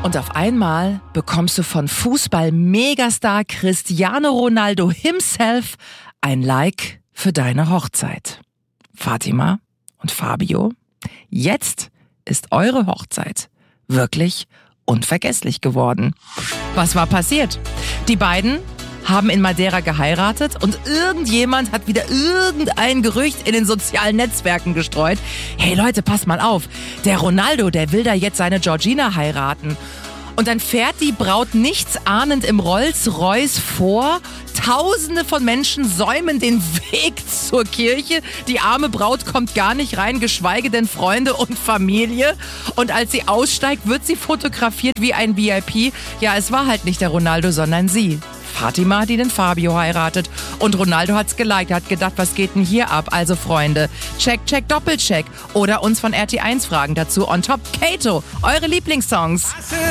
Und auf einmal bekommst du von Fußball-Megastar Cristiano Ronaldo himself ein Like für deine Hochzeit. Fatima und Fabio, jetzt ist eure Hochzeit wirklich unvergesslich geworden. Was war passiert? Die beiden haben in Madeira geheiratet und irgendjemand hat wieder irgendein Gerücht in den sozialen Netzwerken gestreut. Hey Leute, passt mal auf, der Ronaldo, der will da jetzt seine Georgina heiraten. Und dann fährt die Braut nichtsahnend im Rolls-Royce vor. Tausende von Menschen säumen den Weg zur Kirche. Die arme Braut kommt gar nicht rein, geschweige denn Freunde und Familie. Und als sie aussteigt, wird sie fotografiert wie ein VIP. Ja, es war halt nicht der Ronaldo, sondern sie. Fatima, die den Fabio heiratet. Und Ronaldo hat's geliked, hat gedacht, was geht denn hier ab? Also Freunde, check, check, Doppelcheck. Oder uns von RT1 fragen dazu. On top, Kato, eure Lieblingssongs.